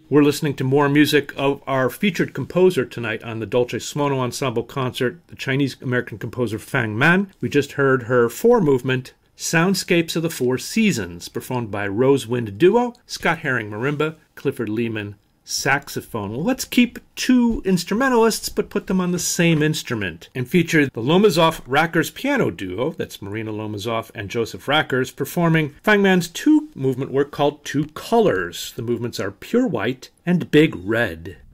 We're listening to more music of our featured composer tonight on the Dolce Suono Ensemble concert, the Chinese-American composer Fang Man. We just heard her four-movement Soundscapes of the Four Seasons, performed by Rosewind Duo, Scott Herring marimba, Clifford Lehman saxophone. Well, let's keep two instrumentalists, but put them on the same instrument, and feature the Lomozoff-Rackers piano duo, that's Marina Lomozoff and Joseph Rackers, performing Fang Man's two-movement work called Two Colors. The movements are Pure White and Big Red.